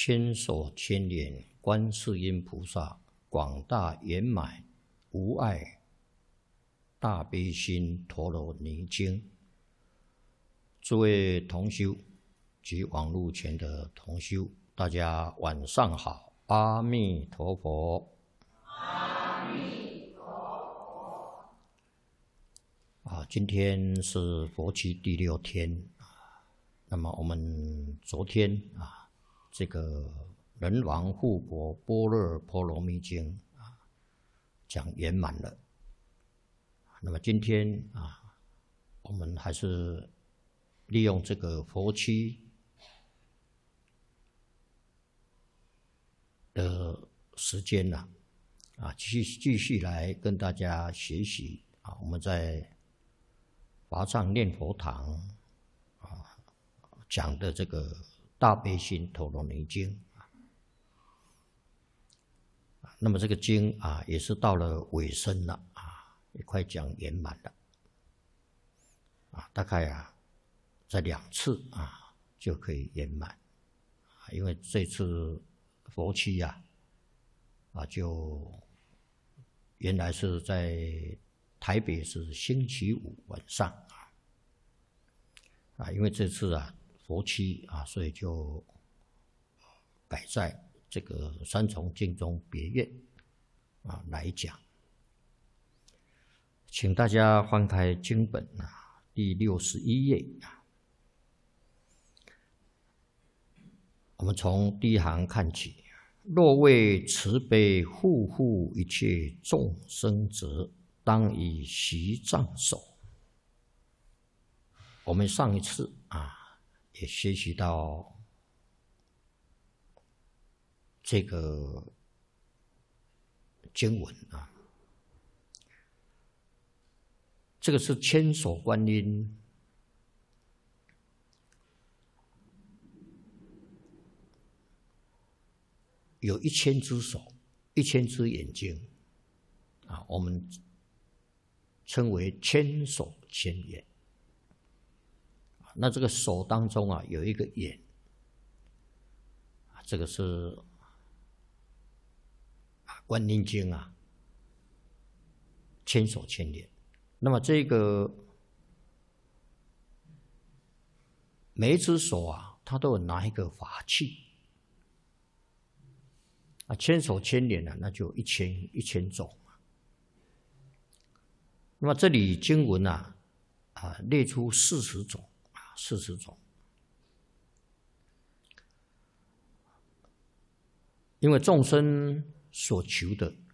千手千眼观世音菩萨，广大圆满无碍大悲心陀罗尼经。诸位同修及网络前的同修，大家晚上好，阿弥陀佛。 阿弥陀佛。 今天是佛期第6天。那么我们昨天这个人王护国般若波罗蜜经讲圆满了。那么今天我们还是利用这个佛期的时间继续来跟大家学习我们在华藏念佛堂讲的这个大悲心陀罗尼经。那么这个经也是到了尾声了也快讲圆满了大概在2次就可以圆满因为这次佛期就原来是在台北是星期5晚上因为这次佛期所以就改在这个三重净宗别院来讲。请大家翻开经本第61页我们从第一行看起。若为慈悲护护一切众生者，当以习藏守。我们上一次也学习到这个经文这个是千手观音有1000只手，1000只眼睛我们称为千手千眼。那这个手当中有一个眼这个是观音经千手千眼。那么这个每一只手它都有拿一个法器千手千眼那就1000种。那么这里经文列出40种，40种。因为众生所求的